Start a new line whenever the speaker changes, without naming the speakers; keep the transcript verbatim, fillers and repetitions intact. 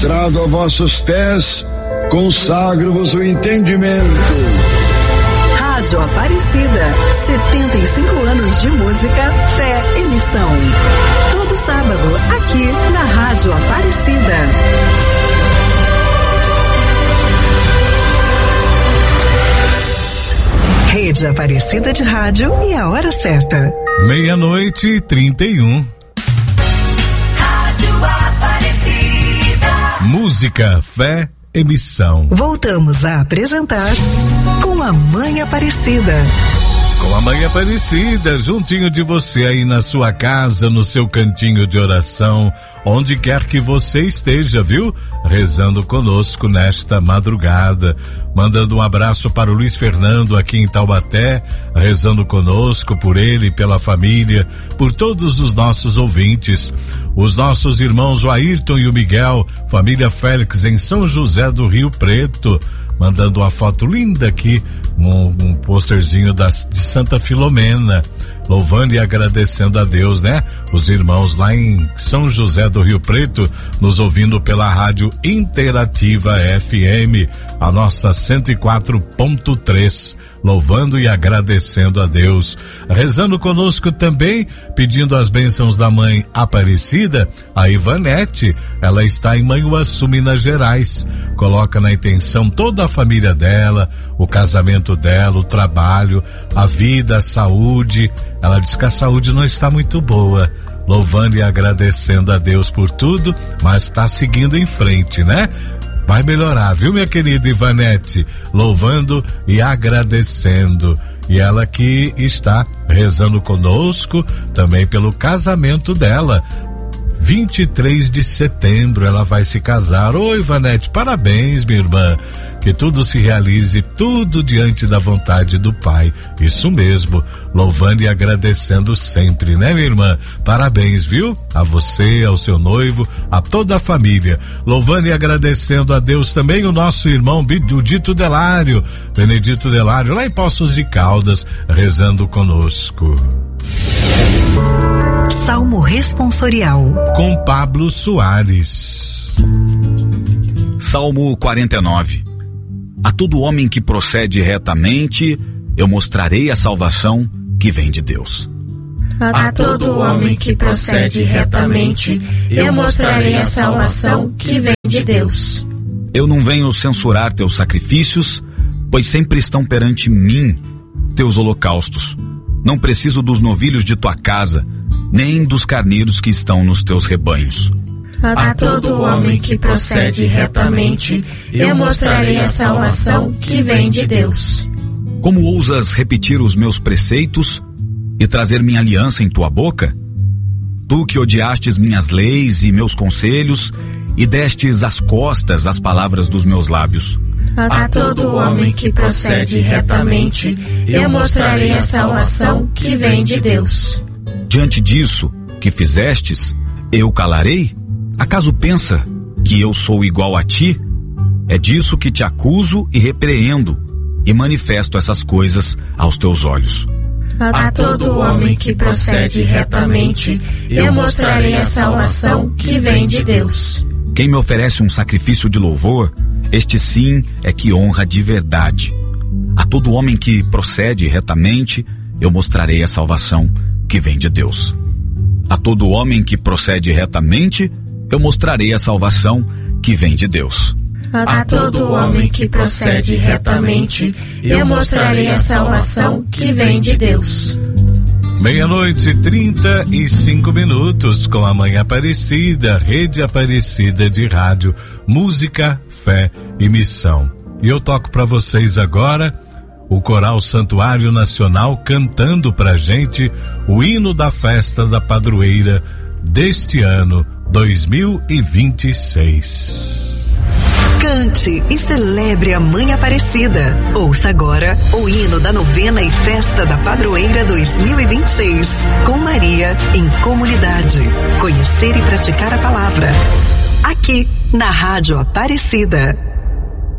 prostrado a vossos pés, consagro-vos o entendimento.
Rádio Aparecida, setenta e cinco anos de música, fé e missão. Todo sábado, aqui na Rádio Aparecida. Rede Aparecida de Rádio e a hora certa.
Meia-noite e trinta e um.
Rádio Aparecida.
Música, fé e missão.
Voltamos a apresentar Com a Mãe Aparecida.
Com a Mãe Aparecida, juntinho de você aí na sua casa, no seu cantinho de oração, onde quer que você esteja, viu? Rezando conosco nesta madrugada. Mandando um abraço para o Luiz Fernando aqui em Taubaté, rezando conosco, por ele, pela família, por todos os nossos ouvintes. Os nossos irmãos o Ayrton e o Miguel, família Félix em São José do Rio Preto, mandando uma foto linda aqui, um, um posterzinho das, de Santa Filomena, louvando e agradecendo a Deus, né? Os irmãos lá em São José do Rio Preto, nos ouvindo pela Rádio Interativa F M, a nossa cento e quatro ponto três, louvando e agradecendo a Deus. Rezando conosco também, pedindo as bênçãos da Mãe Aparecida, a Ivanete, ela está em Manhuaçu, Minas Gerais, coloca na intenção toda a família dela, o casamento dela, o trabalho, a vida, a saúde. Ela diz que a saúde não está muito boa, louvando e agradecendo a Deus por tudo, mas está seguindo em frente, né? Vai melhorar, viu, minha querida Ivanete? Louvando e agradecendo. E ela que está rezando conosco também pelo casamento dela. vinte e três de setembro ela vai se casar. Oi, Ivanete, parabéns, minha irmã. Que tudo se realize, tudo diante da vontade do Pai. Isso mesmo, louvando e agradecendo sempre, né, minha irmã? Parabéns, viu? A você, ao seu noivo, a toda a família. Louvando e agradecendo a Deus também o nosso irmão Benedito Delário, Benedito Delário, lá em Poços de Caldas, rezando conosco.
Salmo responsorial.
Com Pablo Soares.
Salmo quarenta e nove. A todo homem que procede retamente, eu mostrarei a salvação que vem de Deus.
A todo homem que procede retamente, eu mostrarei a salvação que vem de Deus.
Eu não venho censurar teus sacrifícios, pois sempre estão perante mim teus holocaustos. Não preciso dos novilhos de tua casa, nem dos carneiros que estão nos teus rebanhos.
A todo homem que procede retamente, eu mostrarei a salvação que vem de Deus.
Como ousas repetir os meus preceitos e trazer minha aliança em tua boca? Tu que odiastes minhas leis e meus conselhos e destes as costas às palavras dos meus lábios.
A todo homem que procede retamente, eu mostrarei a salvação que vem de Deus.
Diante disso que fizestes, eu calarei? Acaso pensa que eu sou igual a ti? É disso que te acuso e repreendo, e manifesto essas coisas aos teus olhos.
A todo homem que procede retamente, eu mostrarei a salvação que vem de Deus.
Quem me oferece um sacrifício de louvor, este sim é que honra de verdade. A todo homem que procede retamente, eu mostrarei a salvação que vem de Deus. A todo homem que procede retamente, eu mostrarei a salvação que vem de Deus.
A todo homem que procede retamente, eu mostrarei a salvação que vem de Deus.
Meia-noite e trinta e cinco minutos, com a Mãe Aparecida, Rede Aparecida de Rádio, Música, Fé e Missão. E eu toco para vocês agora o Coral Santuário Nacional cantando pra gente o hino da festa da padroeira deste ano dois mil e vinte e seis.
Cante e celebre a Mãe Aparecida. Ouça agora o hino da novena e festa da padroeira dois mil e vinte e seis. Com Maria em comunidade. Conhecer e praticar a palavra. Aqui na Rádio Aparecida.